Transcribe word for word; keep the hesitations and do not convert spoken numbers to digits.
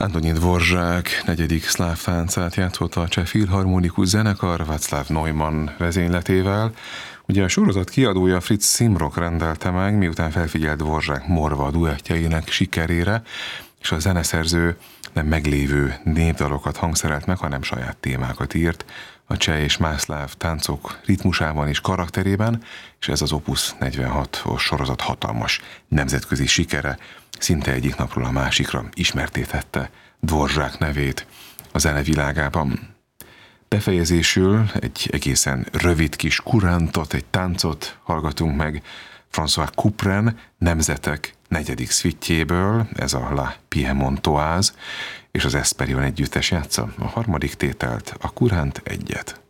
Antonin Dvořák negyedik szláv táncát játszott a Cseh Filharmonikus Zenekar Václav Neumann vezényletével. Ugye a sorozat kiadója Fritz Simrock rendelte meg, miután felfigyelt Dvořák morva duettjeinek sikerére, és a zeneszerző nem meglévő népdalokat hangszerelt meg, hanem saját témákat írt a cseh és más szláv táncok ritmusában és karakterében, és ez az Opus negyvenhatos sorozat hatalmas nemzetközi sikere, szinte egyik napról a másikra ismertétette Dvořák nevét a zenevilágában. Befejezésül egy egészen rövid kis kurántot, egy táncot hallgatunk meg François Couperin Nemzetek negyedik szvittjéből, ez a La Piemontoise, és az Esperion együttes játsza a harmadik tételt, a kuránt egyet.